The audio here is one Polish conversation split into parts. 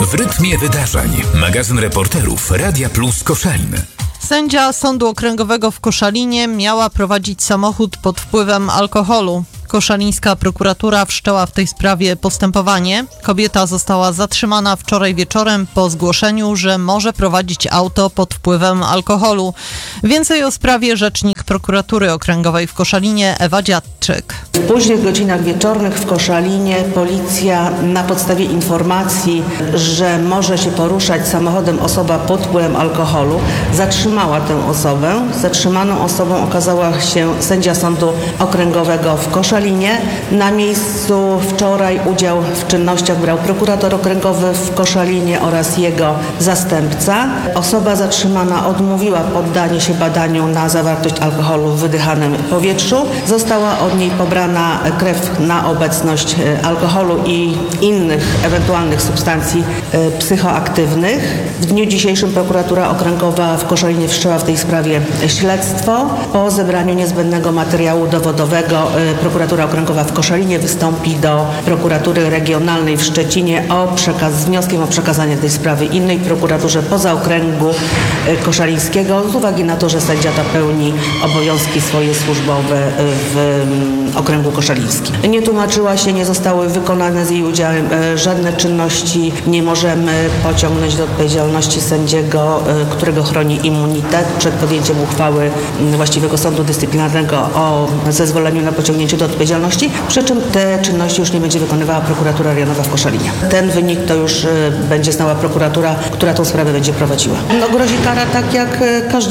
W rytmie wydarzeń. Magazyn reporterów Radia Plus Koszalin. Sędzia Sądu Okręgowego w Koszalinie miała prowadzić samochód pod wpływem alkoholu. Koszalińska prokuratura wszczęła w tej sprawie postępowanie. Kobieta została zatrzymana wczoraj wieczorem po zgłoszeniu, że może prowadzić auto pod wpływem alkoholu. Więcej o sprawie rzecznik prokuratury okręgowej w Koszalinie Ewa Dziadczyk. W późnych godzinach wieczornych w Koszalinie policja na podstawie informacji, że może się poruszać samochodem osoba pod wpływem alkoholu, zatrzymała tę osobę. Zatrzymaną osobą okazała się sędzia Sądu Okręgowego w Koszalinie. Na miejscu wczoraj udział w czynnościach brał prokurator okręgowy w Koszalinie oraz jego zastępca. Osoba zatrzymana odmówiła poddanie się badaniu na zawartość alkoholu w wydychanym powietrzu. Została od niej pobrana krew na obecność alkoholu i innych ewentualnych substancji psychoaktywnych. W dniu dzisiejszym prokuratura okręgowa w Koszalinie wszczęła w tej sprawie śledztwo. Po zebraniu niezbędnego materiału dowodowego prokuratura okręgowa w Koszalinie wystąpi do prokuratury regionalnej w Szczecinie z wnioskiem o przekazanie tej sprawy innej prokuraturze poza okręgu koszalińskiego z uwagi na to, że sędzia ta pełni obowiązki swoje służbowe w okręgu koszalińskim. Nie tłumaczyła się, nie zostały wykonane z jej udziałem żadne czynności. Nie możemy pociągnąć do odpowiedzialności sędziego, którego chroni immunitet przed podjęciem uchwały właściwego sądu dyscyplinarnego o zezwoleniu na pociągnięcie do odpowiedzialności, przy czym te czynności już nie będzie wykonywała prokuratura rejonowa w Koszalinie. Ten wynik to już będzie znała prokuratura, która tą sprawę będzie prowadziła. Grozi kara tak jak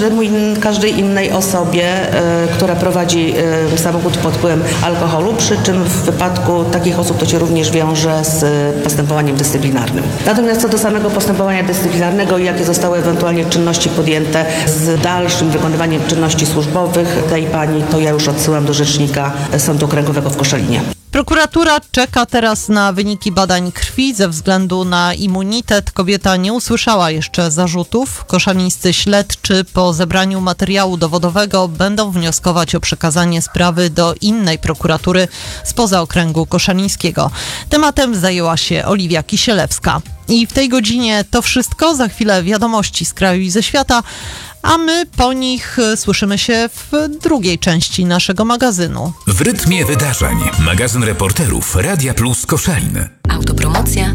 każdej innej osobie, która prowadzi samochód pod wpływem alkoholu, przy czym w wypadku takich osób to się również wiąże z postępowaniem dyscyplinarnym. Natomiast co do samego postępowania dyscyplinarnego i jakie zostały ewentualnie czynności podjęte z dalszym wykonywaniem czynności służbowych tej pani, to ja już odsyłam do rzecznika Sądu Okręgowego w Koszalinie. Prokuratura czeka teraz na wyniki badań krwi. Ze względu na immunitet kobieta nie usłyszała jeszcze zarzutów. Koszalińscy śledczy po zebraniu materiału dowodowego będą wnioskować o przekazanie sprawy do innej prokuratury spoza okręgu koszalińskiego. Tematem zajęła się Oliwia Kisielewska. I w tej godzinie to wszystko. Za chwilę wiadomości z kraju i ze świata, a my po nich słyszymy się w drugiej części naszego magazynu. W rytmie wydarzeń. Magazyn reporterów Radia Plus Koszalin. Autopromocja.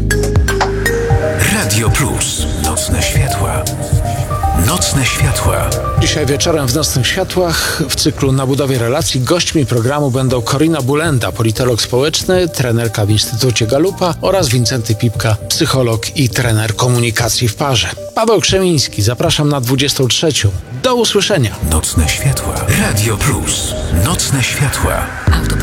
Radio Plus. Nocne światła. Nocne światła. Dzisiaj wieczorem w Nocnych Światłach w cyklu Na budowie relacji gośćmi programu będą Corina Bulenda, politolog społeczny, trenerka w Instytucie Galupa oraz Wincenty Pipka, psycholog i trener komunikacji w parze. Paweł Krzemiński, zapraszam na 23. Do usłyszenia. Nocne światła. Radio Plus. Nocne światła.